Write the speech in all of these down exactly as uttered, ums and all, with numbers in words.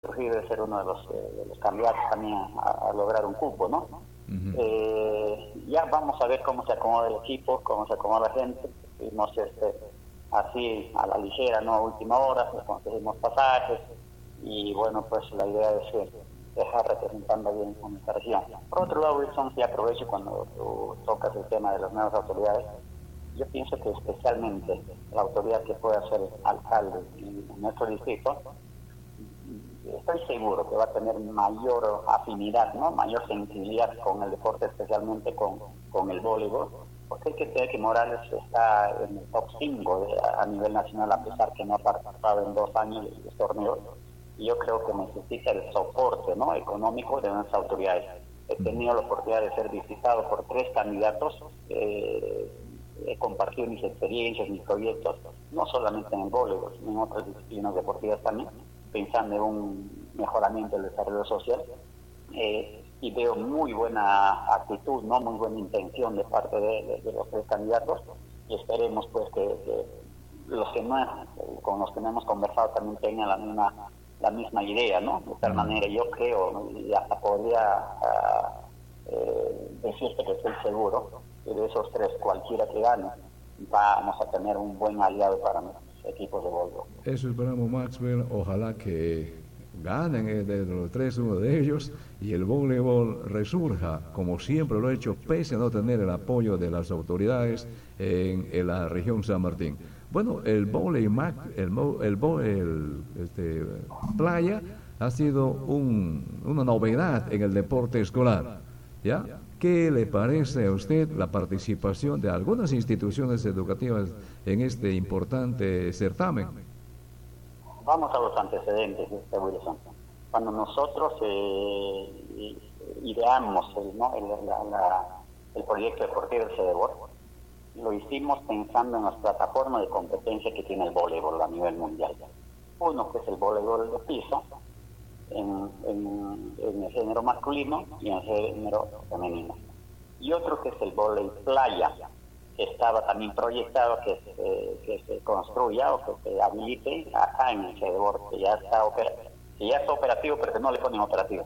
Trujillo debe ser uno de los, eh, de los candidatos también a, a lograr un cupo, ¿no? Uh-huh. eh, ya vamos a ver cómo se acomoda el equipo, cómo se acomoda la gente. Fuimos este, así a la ligera, ¿no? A última hora, pues conseguimos pasajes y bueno, pues la idea es eh, dejar representando bien a nuestra región. Por otro lado, Wilson, sí aprovecho cuando tú tocas el tema de las nuevas autoridades. Yo pienso que especialmente la autoridad que pueda ser alcalde en, en nuestro distrito, estoy seguro que va a tener mayor afinidad, ¿no? Mayor sensibilidad con el deporte, especialmente con, con el voleibol, porque hay que tener que Morales está en el top cinco de, a nivel nacional, a pesar que no ha participado en dos años de los torneos, y yo creo que necesita el soporte, ¿no? Económico de nuestras autoridades. He tenido la oportunidad de ser visitado por tres candidatos, eh, he compartido mis experiencias, mis proyectos, no solamente en el voleibol, sino en otras disciplinas deportivas también, pensando en un mejoramiento del desarrollo social, eh, y veo muy buena actitud, no muy buena intención de parte de, de, de los tres candidatos, y esperemos pues que, que los que no, con los que no hemos conversado también tengan la misma, la misma idea, ¿no? De tal manera yo creo, y hasta podría uh, eh, decirte que estoy seguro que de esos tres, cualquiera que gane, vamos a tener un buen aliado para nuestros equipos de voleibol. Eso esperamos, Maxwell. Ojalá que ganen de los tres uno de ellos y el voleibol resurja como siempre lo ha hecho, pese a no tener el apoyo de las autoridades en, en la región San Martín. Bueno, el voleibol, el, el, el este, playa ha sido un, una novedad en el deporte escolar, ¿ya? ¿Qué le parece a usted la participación de algunas instituciones educativas en este importante certamen? Vamos a los antecedentes, este Wilson. Cuando nosotros eh, ideamos el, ¿no? el, la, la, el proyecto deportivo del CEDEVOR, lo hicimos pensando en las plataformas de competencia que tiene el voleibol a nivel mundial. Uno que es el voleibol de piso, En, en, en el género masculino y en el género femenino. Y otro que es el vóley playa, que estaba también proyectado que se, que se construya o que se habilite acá en el CEDEVOR, que ya está opera, que ya está operativo, pero que no le ponen operativo.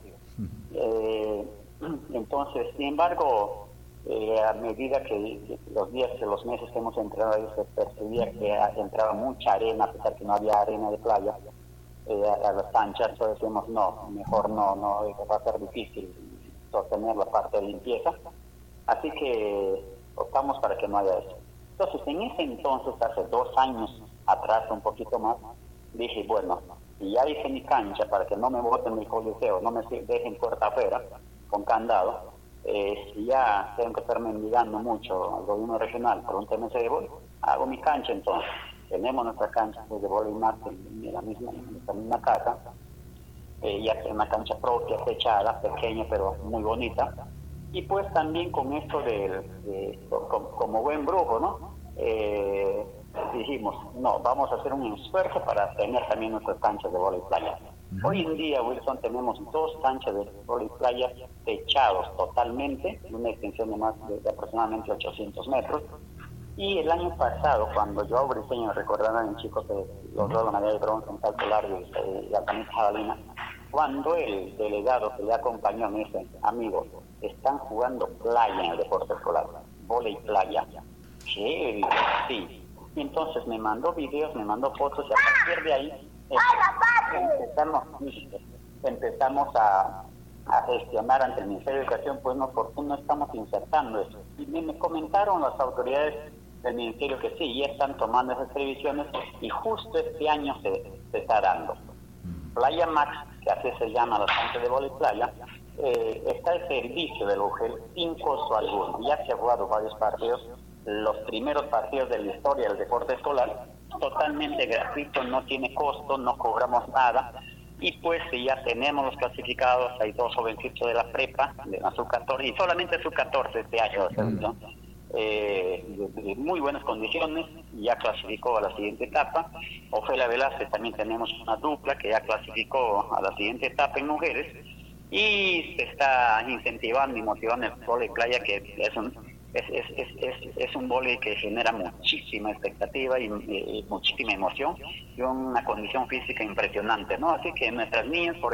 Eh, entonces, sin embargo, eh, a medida que los días, los meses que hemos entrado ahí, se percibía que entraba mucha arena, a pesar que no había arena de playa. Eh, a, a las canchas, entonces decimos no, mejor no, no, va a ser difícil sostener la parte de limpieza, así que optamos para que no haya eso. Entonces, en ese entonces, hace dos años atrás, un poquito más, dije, bueno, si ya hice mi cancha para que no me boten mi coliseo, no me dejen puerta afuera, con candado, eh, si ya tengo que estar mendigando mucho al gobierno regional por un tema de voleibol, hago mi cancha entonces. Tenemos nuestra cancha de voleibol en la misma, en la misma casa, eh, ya es una cancha propia, techada, pequeña pero muy bonita, y pues también con esto de, de como, como buen brujo, ¿no? Eh, dijimos, no, vamos a hacer un esfuerzo para tener también nuestras canchas de voleibol playa. Uh-huh. Hoy en día, Wilson, tenemos dos canchas de voleibol playa techados totalmente, una extensión de más de, de aproximadamente ochocientos metros. Y el año pasado, cuando Joao Briceño, recordarán en chicos que logró la medalla de bronce en salto largo y la camisa jabalina, cuando el delegado que le acompañó me dice, amigos, están jugando playa en el deporte escolar, vóley playa. ¿Qué? Sí. Y entonces me mandó videos, me mandó fotos y a partir de ahí eh, empezamos, empezamos a, a gestionar ante el Ministerio de Educación, pues no, por qué no estamos insertando eso. Y me, me comentaron las autoridades del Ministerio que sí, ya están tomando esas previsiones y justo este año se, se está dando. Playa Max, que así se llama la cancha de voleibol playa, eh, está al servicio del U G E L sin costo alguno. Ya se han jugado varios partidos, los primeros partidos de la historia del deporte escolar, totalmente gratuito, no tiene costo, no cobramos nada. Y pues ya tenemos los clasificados, hay dos jovencitos de la prepa, de la sub catorce, y solamente sub catorce este año, ¿no? Eh, de, de muy buenas condiciones, ya clasificó a la siguiente etapa. Ofelia Velázquez también tenemos una dupla que ya clasificó a la siguiente etapa en mujeres, y se está incentivando y motivando el voleibol playa, que es un, es, es, es, es, es un vóley que genera muchísima expectativa y, y, y muchísima emoción y una condición física impresionante, ¿no? Así que nuestras niñas, por